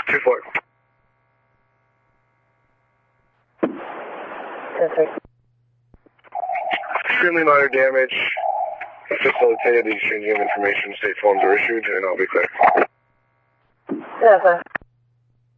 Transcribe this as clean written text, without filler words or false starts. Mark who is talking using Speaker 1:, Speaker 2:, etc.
Speaker 1: 2-4. Extremely minor damage. Facilitated the exchanging of information. State forms are issued, and I'll be clear.
Speaker 2: Yes, sir.